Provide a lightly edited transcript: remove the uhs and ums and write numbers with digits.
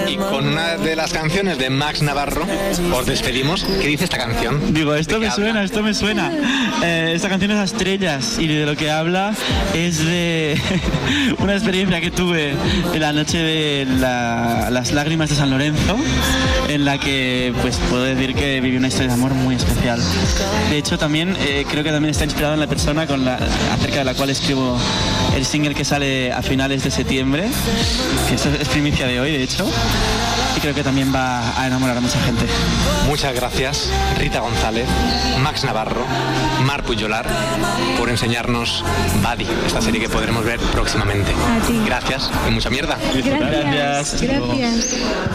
Y con una de las canciones de Max Navarro os despedimos. ¿Qué dice esta canción? Digo, esto me suena. Esta canción es Estrellas y de lo que habla es de una experiencia que tuve en la noche de las lágrimas de San Lorenzo, en la que pues puedo decir que viví una historia de amor muy especial. De hecho, también creo que también está inspirado en la persona acerca de la cual escribo el single que sale a finales de septiembre, que es primicia de hoy, de hecho, y creo que también va a enamorar a mucha gente. Muchas gracias, Rita González, Max Navarro, Mar Pujolar, por enseñarnos Buddy, esta serie que podremos ver próximamente. Gracias y mucha mierda. Gracias.